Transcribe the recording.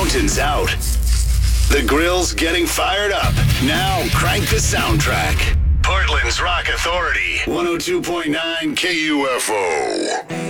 Fountains out. The grill's getting fired up. Now crank the soundtrack. Portland's Rock Authority. 102.9 KUFO.